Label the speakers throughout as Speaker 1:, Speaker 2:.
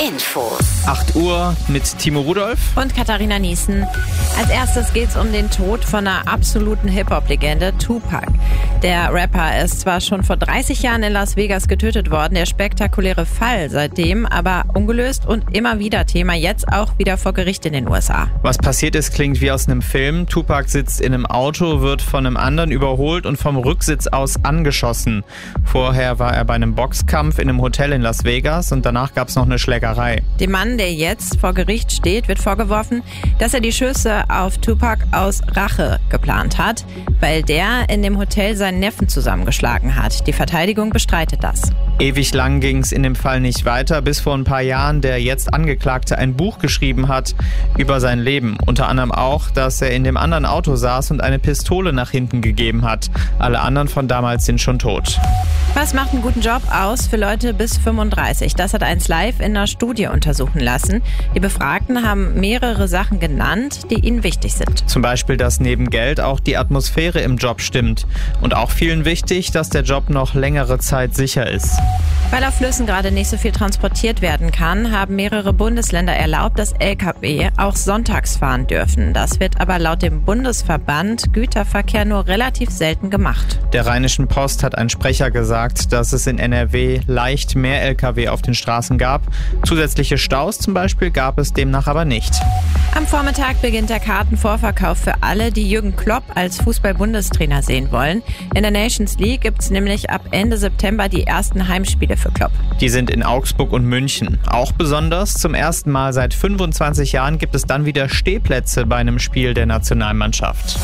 Speaker 1: Infos.
Speaker 2: 8 Uhr mit Timo Rudolph
Speaker 3: und Katharina Niesen. Als erstes geht's um den Tod von einer absoluten Hip-Hop-Legende, Tupac. Der Rapper ist zwar schon vor 30 Jahren in Las Vegas getötet worden, der spektakuläre Fall seitdem aber ungelöst und immer wieder Thema, jetzt auch wieder vor Gericht in den USA.
Speaker 2: Was passiert ist, klingt wie aus einem Film. Tupac sitzt in einem Auto, wird von einem anderen überholt und vom Rücksitz aus angeschossen. Vorher war er bei einem Boxkampf in einem Hotel in Las Vegas und danach gab es noch eine Schlägerei.
Speaker 3: Dem Mann, der jetzt vor Gericht steht, wird vorgeworfen, dass er die Schüsse auf Tupac aus Rache geplant hat, weil der in dem Hotel seinen Neffen zusammengeschlagen hat. Die Verteidigung bestreitet das.
Speaker 2: Ewig lang ging es in dem Fall nicht weiter, bis vor ein paar Jahren der jetzt Angeklagte ein Buch geschrieben hat über sein Leben. Unter anderem auch, dass er in dem anderen Auto saß und eine Pistole nach hinten gegeben hat. Alle anderen von damals sind schon tot.
Speaker 3: Was macht einen guten Job aus für Leute bis 35? Das hat 1 Live in einer Studie untersuchen lassen. Die Befragten haben mehrere Sachen genannt, die ihnen wichtig sind.
Speaker 2: Zum Beispiel, dass neben Geld auch die Atmosphäre im Job stimmt. Und auch vielen wichtig, dass der Job noch längere Zeit sicher ist.
Speaker 3: Weil auf Flüssen gerade nicht so viel transportiert werden kann, haben mehrere Bundesländer erlaubt, dass Lkw auch sonntags fahren dürfen. Das wird aber laut dem Bundesverband Güterverkehr nur relativ selten gemacht.
Speaker 2: Der Rheinischen Post hat ein Sprecher gesagt, dass es in NRW leicht mehr Lkw auf den Straßen gab. Zusätzliche Staus zum Beispiel gab es demnach aber nicht.
Speaker 3: Am Vormittag beginnt der Kartenvorverkauf für alle, die Jürgen Klopp als Fußball-Bundestrainer sehen wollen. In der Nations League gibt es nämlich ab Ende September die ersten Heimspiele für Klopp.
Speaker 2: Die sind in Augsburg und München. Auch besonders, zum ersten Mal seit 25 Jahren gibt es dann wieder Stehplätze bei einem Spiel der Nationalmannschaft.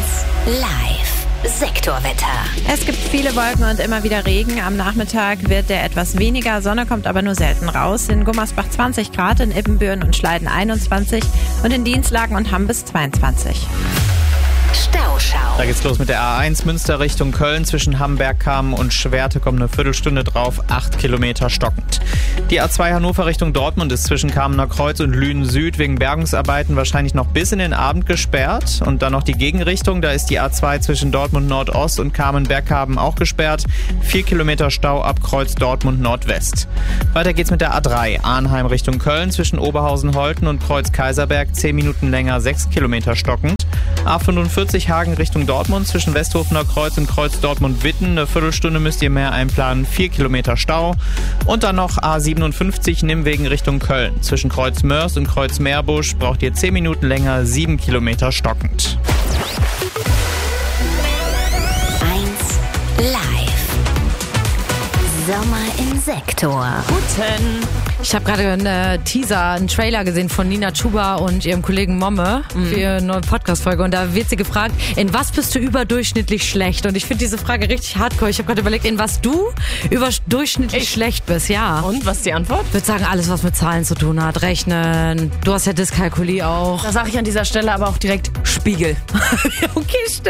Speaker 1: 1 Live. Sektorwetter.
Speaker 3: Es gibt viele Wolken und immer wieder Regen. Am Nachmittag wird der etwas weniger, Sonne kommt aber nur selten raus. In Gummersbach 20 Grad, in Ibbenbüren und Schleiden 21 und in Dienstlaken und Hamm bis 22.
Speaker 1: Stauschau.
Speaker 2: Da geht's los mit der A1 Münster Richtung Köln. Zwischen Hamberg-Kamen und Schwerte kommt eine Viertelstunde drauf, 8 Kilometer stockend. Die A2 Hannover Richtung Dortmund ist zwischen Kamener Kreuz und Lünen Süd wegen Bergungsarbeiten wahrscheinlich noch bis in den Abend gesperrt. Und dann noch die Gegenrichtung, da ist die A2 zwischen Dortmund Nordost und Kamen-Berghaben auch gesperrt. 4 Kilometer Stau ab Kreuz Dortmund Nordwest. Weiter geht's mit der A3 Arnheim Richtung Köln zwischen Oberhausen-Holten und Kreuz Kaiserberg, 10 Minuten länger, 6 Kilometer stockend. A45 Hagen Richtung Dortmund zwischen Westhofener Kreuz und Kreuz Dortmund-Witten. Eine Viertelstunde müsst ihr mehr einplanen, 4 Kilometer Stau. Und dann noch A57 Nimwegen Richtung Köln. Zwischen Kreuz Mörs und Kreuz Meerbusch braucht ihr 10 Minuten länger, 7 Kilometer stockend.
Speaker 1: 1 Live. Sommer im Sektor.
Speaker 4: Guten. Ich habe gerade einen Trailer gesehen von Nina Chuba und ihrem Kollegen Momme für ihre neue Podcast-Folge. Und da wird sie gefragt, in was bist du überdurchschnittlich schlecht? Und ich finde diese Frage richtig hardcore. Ich habe gerade überlegt, in was du überdurchschnittlich schlecht bist. Ja.
Speaker 5: Und, was ist die Antwort?
Speaker 4: Ich würde sagen, alles, was mit Zahlen zu tun hat. Rechnen. Du hast ja Dyskalkulie auch.
Speaker 5: Da sage ich an dieser Stelle aber auch direkt Spiegel.
Speaker 4: Okay, stimmt.